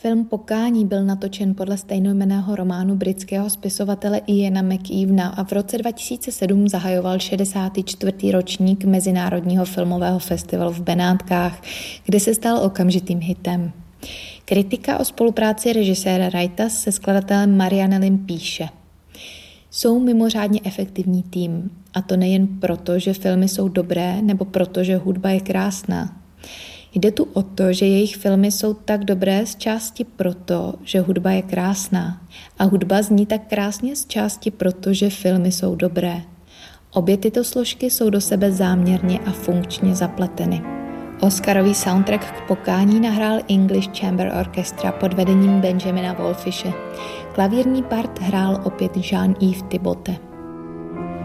Film Pokání byl natočen podle stejnojmenného románu britského spisovatele Iana McEvana a v roce 2007 zahajoval 64. ročník Mezinárodního filmového festivalu v Benátkách, kde se stal okamžitým hitem. Kritika o spolupráci režiséra Wrighta se skladatelem Marianellim píše: Jsou mimořádně efektivní tým, a to nejen proto, že filmy jsou dobré, nebo proto, že hudba je krásná. Jde tu o to, že jejich filmy jsou tak dobré z části proto, že hudba je krásná a hudba zní tak krásně z části proto, že filmy jsou dobré. Obě tyto složky jsou do sebe záměrně a funkčně zapleteny. Oscarový soundtrack k Pokání nahrál English Chamber Orchestra pod vedením Benjamina Wallfische. Klavírní part hrál opět Jean-Yves Thibautet.